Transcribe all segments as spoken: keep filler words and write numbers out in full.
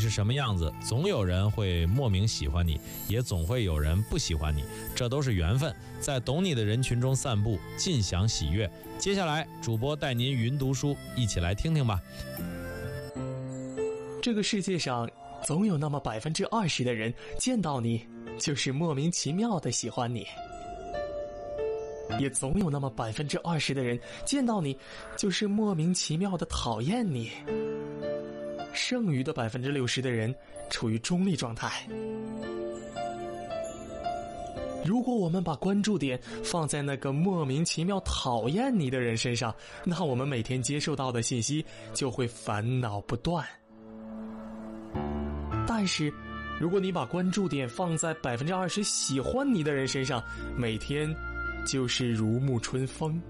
是什么样子，总有人会莫名喜欢你，也总会有人不喜欢你，这都是缘分。在懂你的人群中散步，尽享喜悦。接下来主播带您云读书，一起来听听吧。 这个世界上总有那么百分之二十的人见到你就是莫名其妙的喜欢你，也总有那么百分之二十的人见到你就是莫名其妙的讨厌你。剩余的百分之六十的人处于中立状态。如果我们把关注点放在那个莫名其妙讨厌你的人身上，那我们每天接受到的信息就会烦恼不断。但是如果你把关注点放在百分之二十喜欢你的人身上，每天就是如沐春风。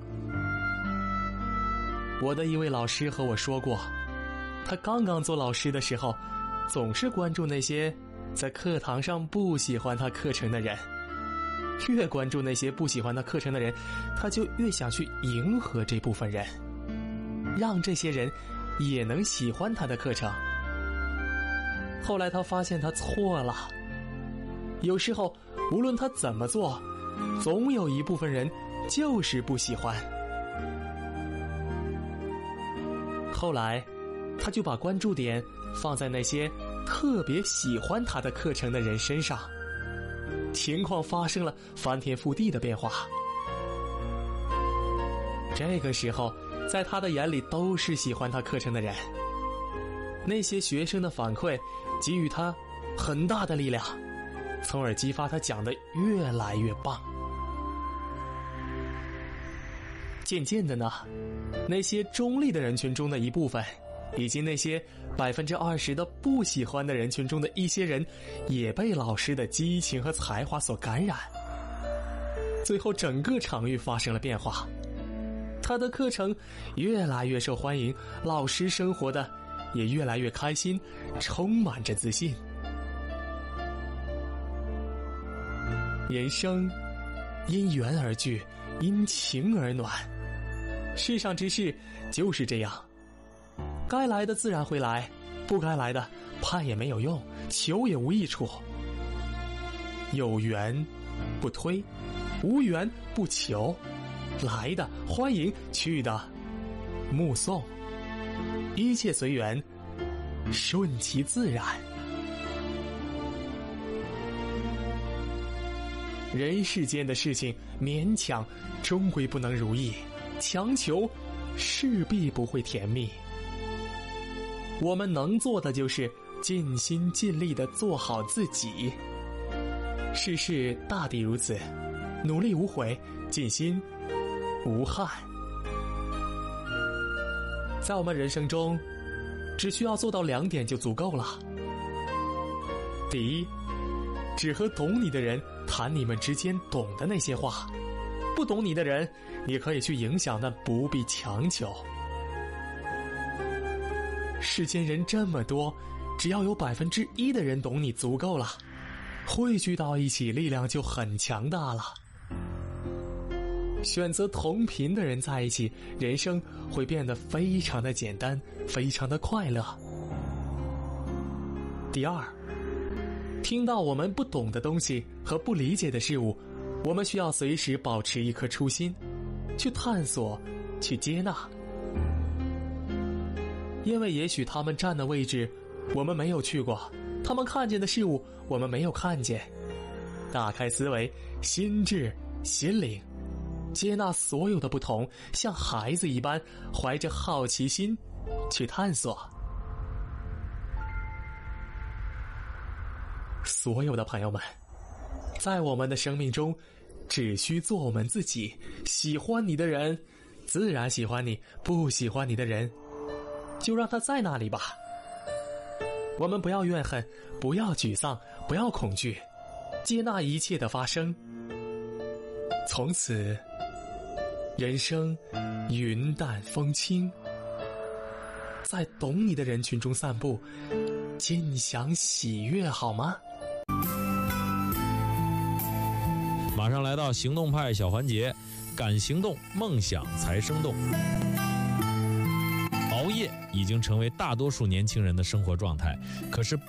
我的一位老师和我说过，他刚刚做老师的时候，总是关注那些在课堂上不喜欢他课程的人，越关注那些不喜欢他课程的人，他就越想去迎合这部分人，让这些人也能喜欢他的课程。后来他发现他错了，有时候无论他怎么做，总有一部分人就是不喜欢。后来他就把关注点放在那些特别喜欢他的课程的人身上，情况发生了翻天覆地的变化。这个时候在他的眼里都是喜欢他课程的人，那些学生的反馈给予他很大的力量，从而激发他讲得越来越棒。渐渐的呢，那些中立的人群中的一部分，以及那些百分之二十的不喜欢的人群中的一些人，也被老师的激情和才华所感染。最后整个场域发生了变化，他的课程越来越受欢迎，老师生活的也越来越开心，充满着自信。人生因缘而聚，因情而暖，世上之事就是这样，该来的自然会来，不该来的盼也没有用，求也无益处。有缘不推，无缘不求，来的欢迎，去的目送，一切随缘，顺其自然。人世间的事情勉强终归不能如意，强求势必不会甜蜜。我们能做的就是尽心尽力地做好自己。世事大抵如此，努力无悔，尽心无憾。在我们人生中，只需要做到两点就足够了。第一，只和懂你的人谈你们之间懂的那些话，不懂你的人，你可以去影响，但不必强求。世间人这么多，只要有百分之一的人懂你足够了，汇聚到一起，力量就很强大了。选择同频的人在一起，人生会变得非常的简单，非常的快乐。第二，听到我们不懂的东西和不理解的事物，我们需要随时保持一颗初心，去探索，去接纳。因为也许他们站的位置我们没有去过，他们看见的事物我们没有看见。打开思维，心智心灵，接纳所有的不同，像孩子一般怀着好奇心去探索。所有的朋友们，在我们的生命中只需做我们自己，喜欢你的人自然喜欢你，不喜欢你的人就让他在那里吧。我们不要怨恨，不要沮丧，不要恐惧，接纳一切的发生。从此人生云淡风轻，在懂你的人群中散步，尽享喜悦，好吗？ 马上来到行动派小环节，敢行动，梦想才生动。熬夜已经成为大多数年轻人的生活状态，可是